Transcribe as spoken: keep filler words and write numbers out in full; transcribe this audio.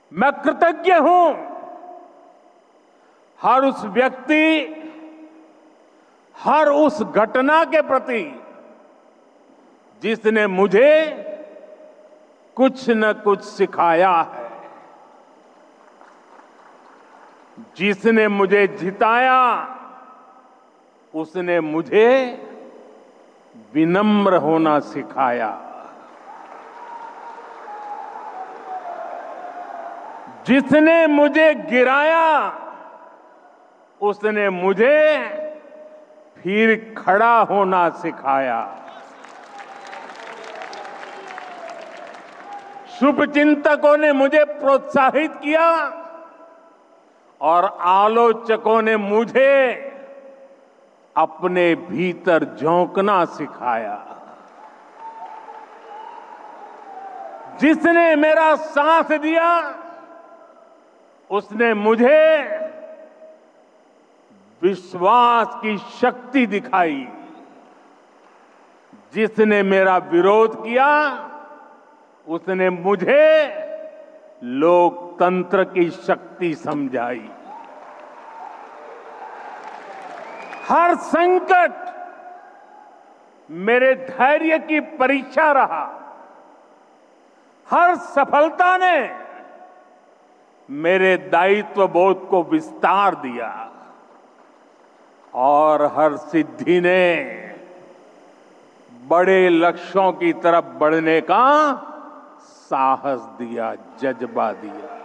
मैं कृतज्ञ हूं हर उस व्यक्ति, हर उस घटना के प्रति जिसने मुझे कुछ न कुछ सिखाया है, जिसने मुझे जिताया, उसने मुझे विनम्र होना सिखाया। जिसने मुझे गिराया, उसने मुझे फिर खड़ा होना सिखाया। शुभचिंतकों ने मुझे प्रोत्साहित किया और आलोचकों ने मुझे अपने भीतर झोंकना सिखाया। जिसने मेरा साथ दिया, उसने मुझे विश्वास की शक्ति दिखाई। जिसने मेरा विरोध किया, उसने मुझे लोकतंत्र की शक्ति समझाई। हर संकट मेरे धैर्य की परीक्षा रहा। हर सफलता ने मेरे दायित्व बोध को विस्तार दिया और हर सिद्धि ने बड़े लक्ष्यों की तरफ बढ़ने का साहस दिया, जज्बा दिया।